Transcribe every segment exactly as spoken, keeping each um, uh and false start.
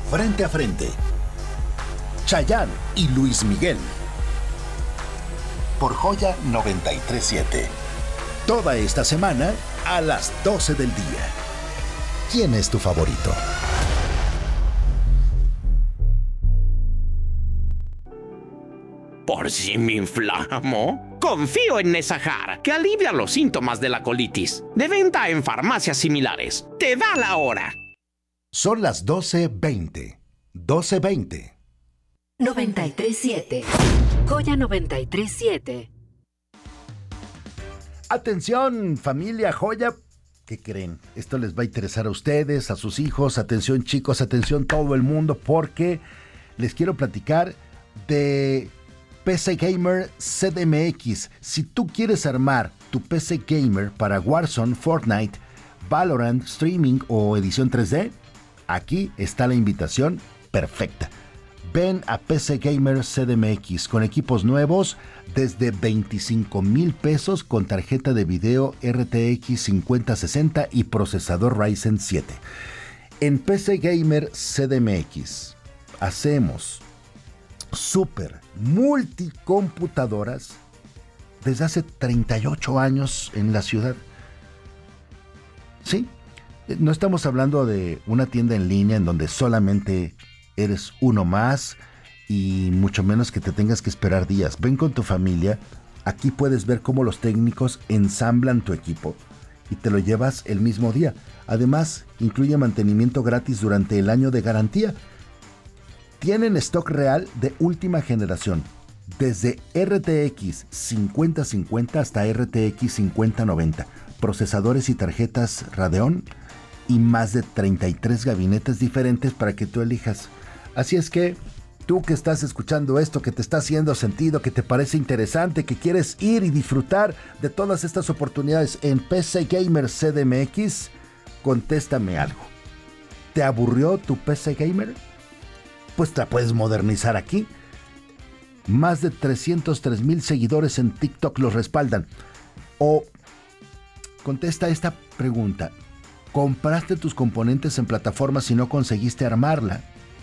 Frente a Frente. Chayanne y Luis Miguel. Por Joya noventa y tres punto siete. Toda esta semana a las doce del día. ¿Quién es tu favorito? ¿Por si me inflamo? Confío en Nesajar, que alivia los síntomas de la colitis. De venta en farmacias similares. Te da la hora. Son las doce veinte. doce veinte. noventa y tres punto siete. Joya noventa y tres punto siete. Atención, familia Joya. ¿Qué creen? Esto les va a interesar a ustedes, a sus hijos. Atención, chicos, atención todo el mundo, porque les quiero platicar de P C Gamer C D M X. Si tú quieres armar tu P C Gamer para Warzone, Fortnite, Valorant, Streaming o edición tres D, aquí está la invitación perfecta. Ven a P C Gamer C D M X con equipos nuevos desde veinticinco mil pesos con tarjeta de video R T X cincuenta sesenta y procesador Ryzen siete. En P C Gamer C D M X hacemos super multicomputadoras desde hace treinta y ocho años en la ciudad. Sí, no estamos hablando de una tienda en línea en donde solamente eres uno más y mucho menos que te tengas que esperar días. Ven con tu familia, aquí puedes ver cómo los técnicos ensamblan tu equipo y te lo llevas el mismo día. Además, incluye mantenimiento gratis durante el año de garantía. Tienen stock real de última generación, desde R T X cincuenta cincuenta hasta R T X cincuenta noventa, procesadores y tarjetas Radeon y más de treinta y tres gabinetes diferentes para que tú elijas. Así es que tú que estás escuchando esto, que te está haciendo sentido, que te parece interesante, que quieres ir y disfrutar de todas estas oportunidades en P C Gamer C D M X, contéstame algo. ¿Te aburrió tu P C Gamer? Pues te la puedes modernizar aquí. Más de trescientos tres mil seguidores en TikTok los respaldan. O contesta esta pregunta. ¿Compraste tus componentes en plataformas y no conseguiste armarla?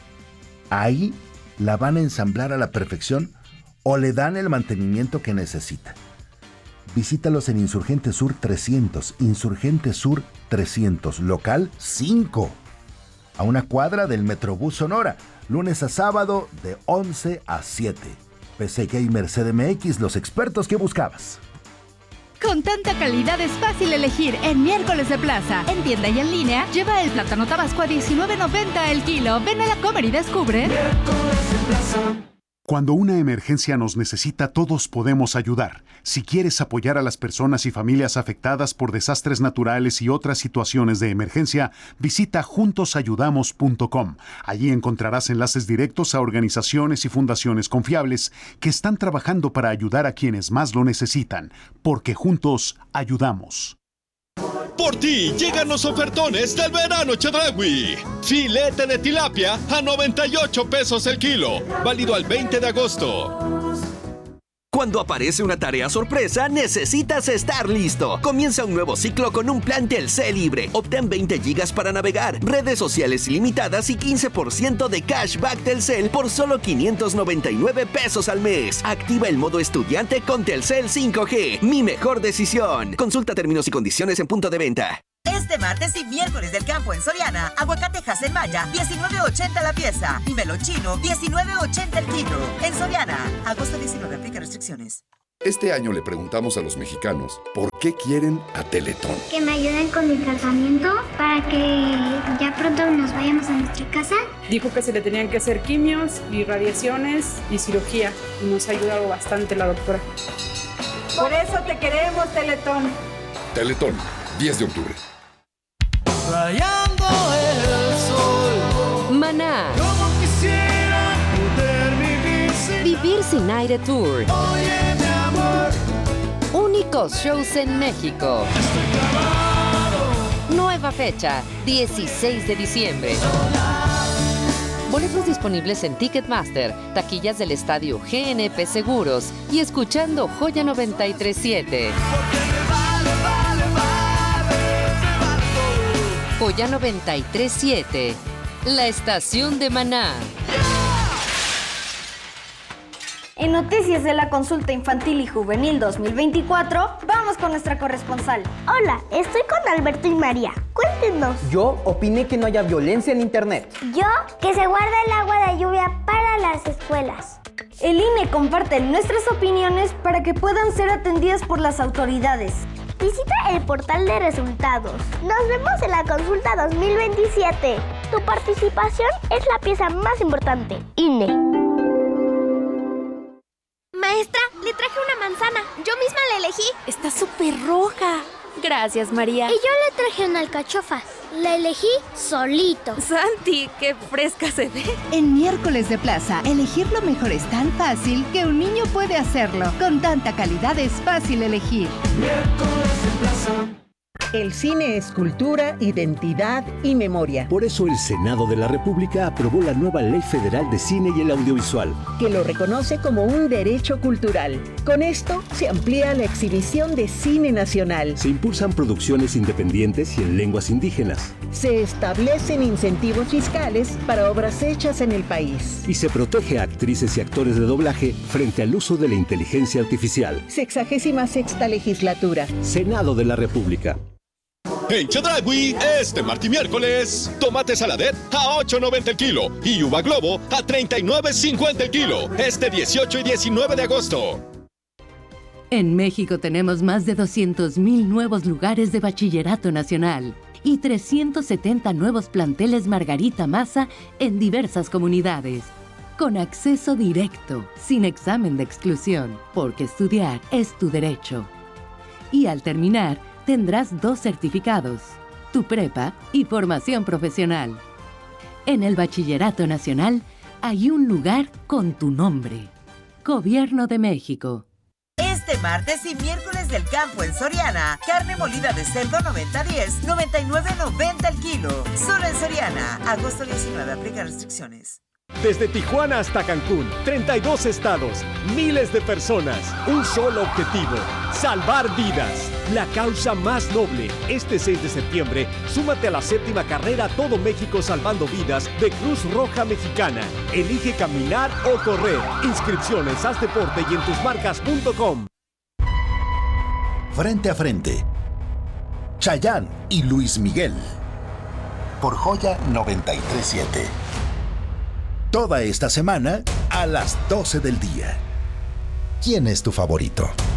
Ahí la van a ensamblar a la perfección o le dan el mantenimiento que necesita. Visítalos en Insurgente Sur trescientos, Insurgente Sur trescientos, local cinco, a una cuadra del Metrobús Sonora, lunes a sábado de once a siete. P C Gamer C D M X, los expertos que buscabas. Con tanta calidad es fácil elegir en Miércoles de Plaza. En tienda y en línea, lleva el plátano tabasco a diecinueve noventa el kilo. Ven a la Comer y descubre. Miércoles de Plaza. Cuando una emergencia nos necesita, todos podemos ayudar. Si quieres apoyar a las personas y familias afectadas por desastres naturales y otras situaciones de emergencia, visita juntos ayudamos punto com. Allí encontrarás enlaces directos a organizaciones y fundaciones confiables que están trabajando para ayudar a quienes más lo necesitan, porque juntos ayudamos. Por ti llegan los ofertones del verano Chedraui. Filete de tilapia a noventa y ocho pesos el kilo. Válido al veinte de agosto. Cuando aparece una tarea sorpresa, necesitas estar listo. Comienza un nuevo ciclo con un plan Telcel libre. Obtén veinte gigas para navegar, redes sociales ilimitadas y quince por ciento de cashback Telcel por solo quinientos noventa y nueve pesos al mes. Activa el modo estudiante con Telcel cinco G. Mi mejor decisión. Consulta términos y condiciones en punto de venta. Este martes y miércoles del campo en Soriana, aguacatejas en Maya, diecinueve ochenta la pieza. Y melón chino, diecinueve ochenta el kilo. En Soriana, agosto diecinueve, aplica restricciones. Este año le preguntamos a los mexicanos por qué quieren a Teletón. Que me ayuden con mi tratamiento para que ya pronto nos vayamos a nuestra casa. Dijo que se le tenían que hacer quimios y radiaciones y cirugía. Y nos ha ayudado bastante la doctora. Por eso te queremos, Teletón. Teletón, diez de octubre. Rayando el sol. Maná. Como quisiera poder vivir sin, Vivir sin aire tour. Oye, mi amor. Únicos shows en México. Estoy clavado. Nueva fecha, dieciséis de diciembre. Boletos disponibles en Ticketmaster, taquillas del estadio G N P Seguros y escuchando Joya noventa y tres punto siete. Joya noventa y tres punto siete. La estación de Maná. En Noticias de la Consulta Infantil y Juvenil dos mil veinticuatro, vamos con nuestra corresponsal. Hola, estoy con Alberto y María. Cuéntenos. Yo opiné que no haya violencia en internet. Yo, que se guarde el agua de lluvia para las escuelas. El I N E comparte nuestras opiniones para que puedan ser atendidas por las autoridades. Visita el portal de resultados. Nos vemos en la Consulta dos mil veintisiete. Tu participación es la pieza más importante. I N E. Maestra, le traje una manzana. Yo misma la elegí. Está súper roja. Gracias, María. Y yo le traje una alcachofa. La elegí solito. Santi, qué fresca se ve. En Miércoles de Plaza, elegir lo mejor es tan fácil que un niño puede hacerlo. Con tanta calidad es fácil elegir. Miércoles de Plaza. El cine es cultura, identidad y memoria. Por eso el Senado de la República aprobó la nueva Ley Federal de Cine y el Audiovisual, que lo reconoce como un derecho cultural. Con esto se amplía la exhibición de cine nacional. Se impulsan producciones independientes y en lenguas indígenas. Se establecen incentivos fiscales para obras hechas en el país. Y se protege a actrices y actores de doblaje frente al uso de la inteligencia artificial. Sexagésima sexta legislatura. Senado de la República. En Chedraui, este martes y miércoles, tomate saladet a ocho noventa el kilo y uva globo a treinta y nueve cincuenta el kilo, este dieciocho y diecinueve de agosto. En México tenemos más de doscientos mil nuevos lugares de bachillerato nacional y trescientos setenta nuevos planteles Margarita Maza en diversas comunidades. Con acceso directo, sin examen de exclusión, porque estudiar es tu derecho. Y al terminar, tendrás dos certificados, tu prepa y formación profesional. En el Bachillerato Nacional hay un lugar con tu nombre. Gobierno de México. Este martes y miércoles del campo en Soriana, carne molida de cerdo noventa diez, noventa y nueve noventa el kilo. Solo en Soriana. Agosto diecinueve, aplica restricciones. Desde Tijuana hasta Cancún, treinta y dos estados, miles de personas, un solo objetivo, salvar vidas. La causa más noble. Este seis de septiembre, súmate a la séptima carrera Todo México Salvando Vidas de Cruz Roja Mexicana. Elige caminar o correr. Inscripciones, haz deporte y en tus marcas punto com. Frente a frente. Chayanne y Luis Miguel. Por Joya noventa y tres punto siete. Toda esta semana a las doce del día. ¿Quién es tu favorito?